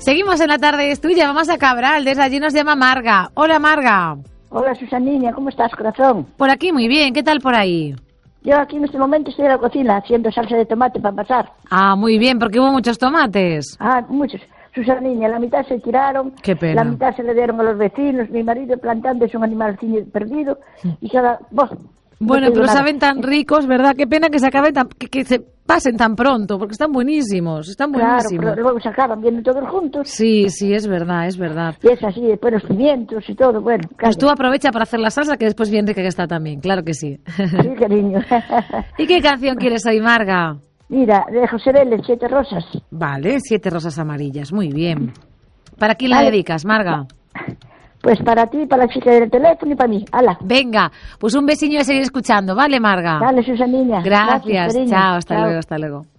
Seguimos en la tarde, es tuya, vamos a Cabral, desde allí nos llama Marga. Hola, Marga. Hola, Susaniña, ¿cómo estás, corazón? Por aquí muy bien, ¿qué tal por ahí? Yo aquí en este momento estoy en la cocina haciendo salsa de tomate para pasar. Ah, muy bien, porque hubo muchos tomates. Ah, muchos. Susaniña, la mitad se tiraron, Qué pena. la mitad se le dieron a los vecinos, mi marido plantando es un animal perdido y cada... Bueno, pero saben tan ricos, ¿verdad? Qué pena que se acaben que se pasen tan pronto, porque están buenísimos, están buenísimos. Claro, pero luego se acaban viendo todos juntos. Sí, es verdad, es verdad. Y es así, después los pimientos y todo, bueno. Pues tú aprovecha para hacer la salsa, que después bien rica que está también, claro que sí. Sí, cariño. ¿Y qué canción quieres hoy, Marga? Mira, de José Vélez, 7 rosas. Vale, 7 rosas amarillas, muy bien. ¿Para quién la dedicas, Marga? Pues para ti, para la chica del teléfono y para mí. ¡Hala! Venga, pues un besiño y a seguir escuchando, ¿vale, Marga? Dale, Susaniña. Gracias, Cariño. chao, hasta Chao. luego, hasta luego.